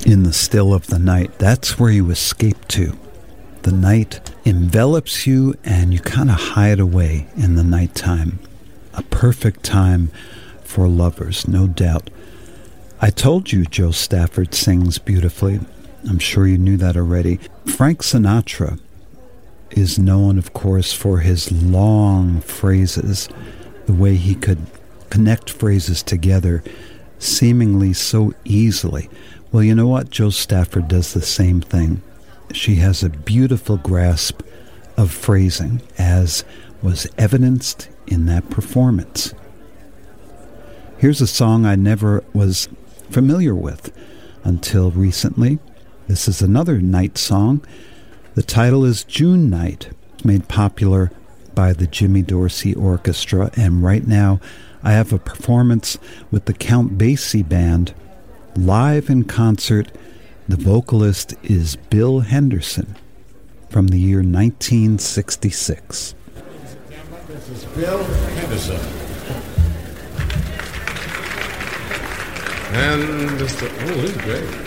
In the still of the night, that's where you escape to. The night envelops you and you kind of hide away in the nighttime. A perfect time for lovers, no doubt. I told you Joe Stafford sings beautifully. I'm sure you knew that already. Frank Sinatra is known, of course, for his long phrases, the way he could connect phrases together seemingly so easily. Well, you know what? Joe Stafford does the same thing. She has a beautiful grasp of phrasing, as was evidenced in that performance. Here's a song I never was familiar with until recently. This is another night song. The title is June Night, made popular by the Jimmy Dorsey Orchestra, and right now I have a performance with the Count Basie Band, live in concert. The vocalist is Bill Henderson from the year 1966. This is Bill Henderson. And this is great.